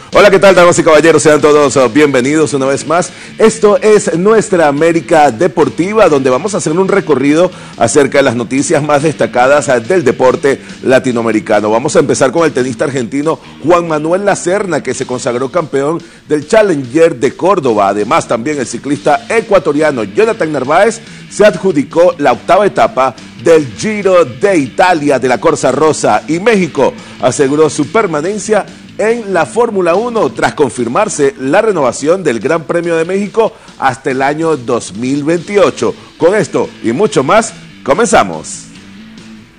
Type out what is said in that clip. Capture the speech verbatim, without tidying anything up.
Hola, ¿qué tal, damas y caballeros? Sean todos bienvenidos una vez más. Esto es Nuestra América Deportiva, donde vamos a hacer un recorrido acerca de las noticias más destacadas del deporte latinoamericano. Vamos a empezar con el tenista argentino Juan Manuel Lacerna, que se consagró campeón del Challenger de Córdoba. Además, también el ciclista ecuatoriano Jonathan Narváez se adjudicó la octava etapa del Giro de Italia de la Corsa Rosa, y México aseguró su permanencia en la Fórmula uno tras confirmarse la renovación del Gran Premio de México hasta el año dos mil veintiocho. Con esto y mucho más, comenzamos.